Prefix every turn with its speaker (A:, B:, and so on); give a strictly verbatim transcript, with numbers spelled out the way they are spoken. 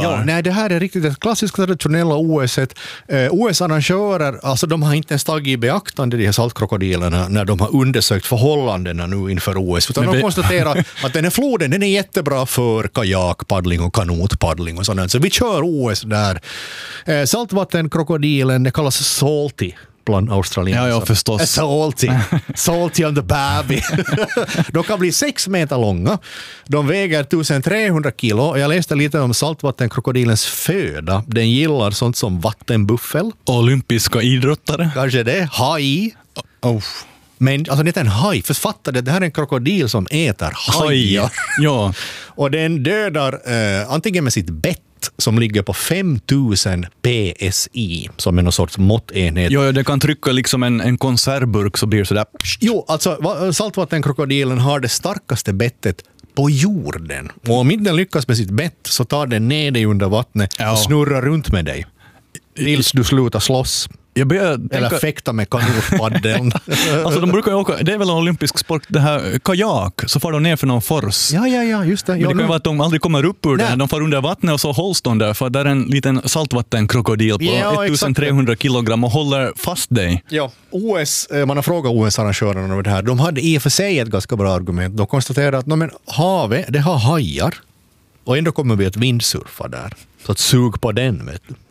A: Ja, nej, det här är riktigt ett klassiskt traditionella O S. Eh, O S-arrangörer, alltså de har inte ens tagit i beaktande de här saltkrokodilerna när de har undersökt förhållandena nu inför O S. Utan Men de be- konstaterar att den här floden den är jättebra för kajakpaddling och kanotpaddling och sådant. Så vi kör O S där. Eh, saltvattenkrokodilen, det kallas salty bland australienser.
B: Ja, ja, förstås.
A: Salty. Salty on the baby. De kan bli sex meter långa. De väger tusentrehundra kilo. Jag läste lite om saltvattenkrokodilens föda. Den gillar sånt som vattenbuffel.
B: Olympiska idrottare.
A: Kanske det. Haj.
B: Oh.
A: Men alltså det är en haj. För fatta det, det här är en krokodil som äter hajar.
B: Ja.
A: Och den dödar eh, antingen med sitt bett som ligger på fem tusen P S I som är någon sorts måttenhet.
B: Jo, det kan trycka liksom en, en konservburk så blir det sådär.
A: Jo, alltså saltvattenkrokodilen har det starkaste bettet på jorden. Och om inte den lyckas med sitt bett så tar den ner dig under vattnet ja. och snurrar runt med dig. Tills du slutar slåss.
B: Jag tänka...
A: Eller fäkta med kanotpaddeln.
B: Alltså de brukar ju åka, det är väl en olympisk sport, det här kajak, så får de ner för någon fors.
A: Ja, ja, ja, just det.
B: Men det kan ju vara att de aldrig kommer upp ur det. De får under vattnet och så hålls de där, för där är en liten saltvattenkrokodil på ja, ettusentrehundra kilogram och håller fast dig.
A: Ja, O S, man har frågat O S-arrangörerna om det här. De hade i och för sig ett ganska bra argument. De konstaterade att no, men, havet, det har hajar och ändå kommer vi att vindsurfa där. Så att sug på den, vet du.